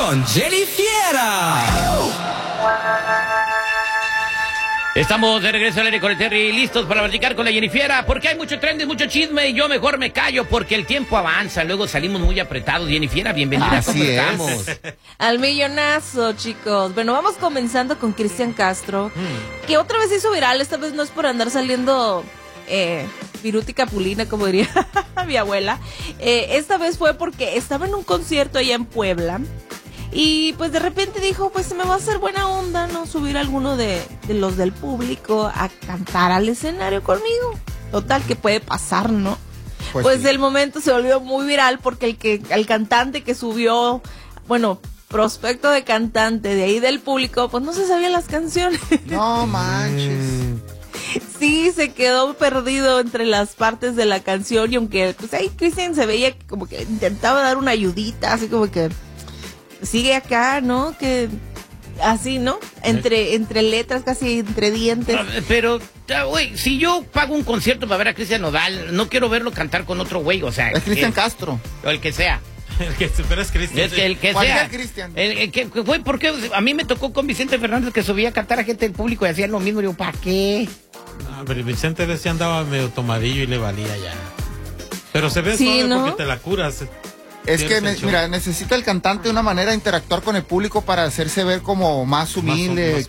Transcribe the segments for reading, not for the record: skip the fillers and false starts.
con Jenny Fiera. Estamos de regreso al aire con el Terry, listos para platicar con la Jennifiera, porque hay mucho trend, mucho chisme y yo mejor me callo porque el tiempo avanza, luego salimos muy apretados. Jennifiera, bienvenida, ¿cómo estamos? Al millonazo, chicos. Bueno, vamos comenzando con Cristian Castro, que otra vez hizo viral, esta vez no es por andar saliendo viruta y capulina, como diría mi abuela. Esta vez fue porque estaba en un concierto allá en Puebla. Y pues de repente dijo, pues se me va a hacer buena onda, ¿no? Subir a alguno de los del público a cantar al escenario conmigo. Total, que puede pasar, ¿no? Pues sí. El momento se volvió muy viral porque el cantante que subió, bueno, prospecto de cantante de ahí del público, pues no se sabía las canciones. No manches. Sí, se quedó perdido entre las partes de la canción y aunque pues ahí Cristian se veía como que intentaba dar una ayudita, así como que sigue acá, ¿no? Que así, ¿no? Entre letras, casi entre dientes. Pero, güey, si yo pago un concierto para ver a Cristian Nodal, no quiero verlo cantar con otro güey, o sea... Es Cristian Castro. O el que sea. Pero es Cristian. Es que el que sea. Cristian. Güey, ¿por qué? A mí me tocó con Vicente Fernández que subía a cantar a gente del público y hacían lo mismo. Y yo, ¿para qué? Ah, pero Vicente decía andaba medio tomadillo y le valía ya. Pero se ve sí, suave, ¿no? Porque te la curas. Es que, mira, necesita el cantante una manera de interactuar con el público para hacerse ver como más humilde,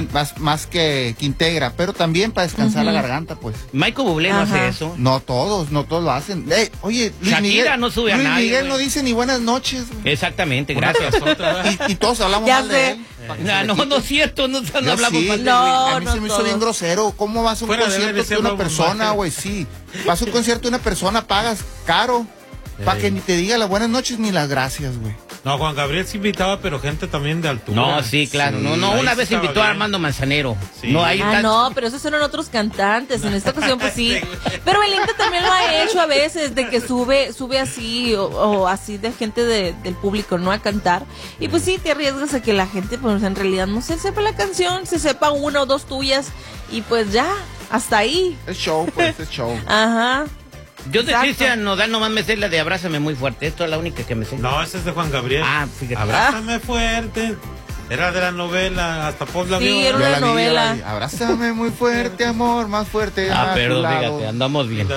más que integra, pero también para descansar la garganta, pues. Michael Bublé no hace eso. No todos lo hacen. Oye, Luis Shakira Miguel, no sube a Luis nadie, Miguel güey. no dice ni buenas noches. Exactamente, gracias. Y todos hablamos ya mal de él. No es cierto, no hablamos sí, mal de no, a mí se me hizo bien grosero. ¿Cómo vas a un concierto de una persona, güey? Sí, vas a un concierto de una persona, pagas caro. Para que ni te diga las buenas noches ni las gracias, güey. No, Juan Gabriel se invitaba, pero gente también de altura. No, sí, claro. Sí. No, una vez invitó a Armando Manzanero. Sí. No, ahí no, pero esos eran otros cantantes. En esta ocasión, pues sí. Pero Belinda también lo ha hecho a veces, de que sube así, o así de gente del público, ¿no? A cantar. Y pues sí, te arriesgas a que la gente, pues en realidad no se sepa la canción, se sepa una o dos tuyas, y pues ya, hasta ahí. Es show, pues, es show. Ajá. Yo de Cristian Nodal nomás me sé la de Abrázame muy fuerte. Esto es la única que me sé. No, esa es de Juan Gabriel. Ah, fíjate. Abrázame fuerte. Era de la novela, hasta Pop la vio. Sí, era una novela. Abrázame muy fuerte, amor, más fuerte. Pero fíjate, andamos bien.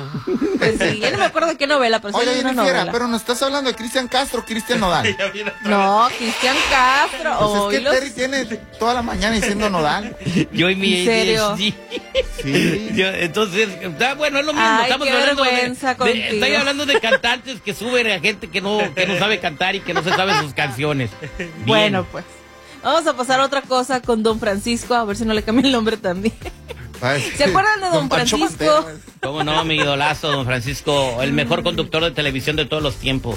Pues sí, yo no me acuerdo de qué novela, pero sí oye, una novela. Pero nos estás hablando de Cristian Castro, Cristian Nodal. No, Cristian Castro. Pues es que Terry tiene toda la mañana diciendo Nodal. Yo y mi... ¿En serio? Sí. Entonces, bueno, es lo mismo. Ay, estamos qué hablando estoy hablando de cantantes que suben a gente que no sabe cantar y que no se sabe sus canciones. Bien. Bueno, pues. Vamos a pasar a otra cosa con Don Francisco, a ver si no le cambia el nombre también. ¿Se acuerdan de Don Francisco? ¿Cómo no, mi idolazo, Don Francisco? El mejor conductor de televisión de todos los tiempos.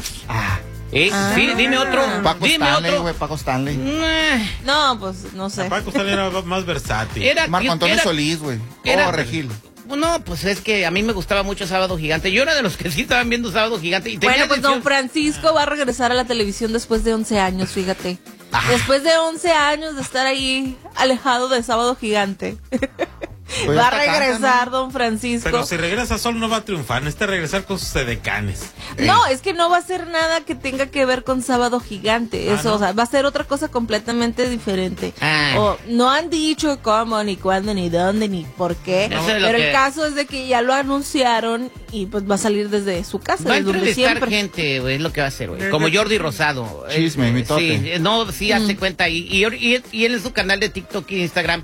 Sí, dime otro. Paco Stanley, güey, Paco Stanley. No, pues no sé. Paco Stanley era más versátil. Marco Antonio Solís, güey. Regil. No, pues es que a mí me gustaba mucho Sábado Gigante. Yo era de los que sí estaban viendo Sábado Gigante. Y bueno, pues Don Francisco va a regresar a la televisión después de 11 años, fíjate. Después de 11 años de estar ahí alejado de Sábado Gigante. Pues va a regresar Don Francisco. Pero si regresa solo no va a triunfar, necesita regresar con sus edecanes. No, es que no va a ser nada que tenga que ver con Sábado Gigante. Eso, ¿no? o sea, va a ser otra cosa completamente diferente. O no han dicho cómo, ni cuándo, ni dónde, ni por qué. No, pero el caso es de que ya lo anunciaron y pues va a salir desde su casa, va a desde donde entrevistar siempre. gente, güey, es lo que va a hacer, güey. Como Jordi Rosado. Chisme, mitote. Sí, hazte cuenta. Y él en su canal de TikTok y Instagram.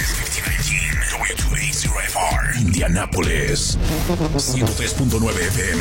Indianápolis 103.9 FM